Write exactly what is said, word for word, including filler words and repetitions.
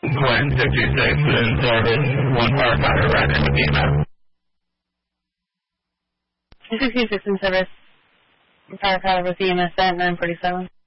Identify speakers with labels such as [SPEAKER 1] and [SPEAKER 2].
[SPEAKER 1] Gwen fifty-six in service, one firefighter right into B M S.
[SPEAKER 2] sixty-six in service, firefighter with E M S at nine forty-seven.